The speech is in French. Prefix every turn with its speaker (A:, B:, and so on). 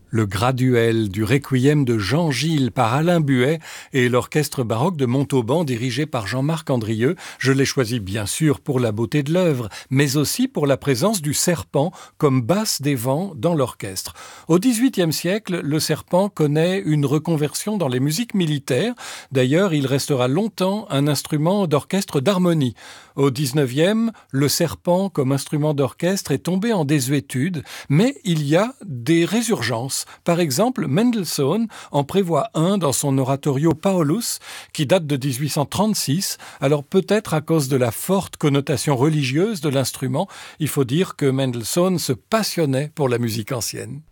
A: Le graduel du Requiem de Jean Gilles par Alain Buet et l'orchestre baroque de Montauban dirigé par Jean-Marc Andrieux. Je l'ai choisi bien sûr pour la beauté de l'œuvre, mais aussi pour la présence du serpent comme basse des vents dans l'orchestre. Au XVIIIe siècle, le serpent connaît une reconversion dans les musiques militaires. D'ailleurs, il restera longtemps un instrument d'orchestre d'harmonie. Au XIXe, le serpent comme instrument d'orchestre est tombé en désuétude, mais il y a des résurgences. Par exemple, Mendelssohn en prévoit un dans son oratorio Paulus, qui date de 1836. Alors peut-être à cause de la forte connotation religieuse de l'instrument, il faut dire que Mendelssohn se passionnait pour la musique ancienne.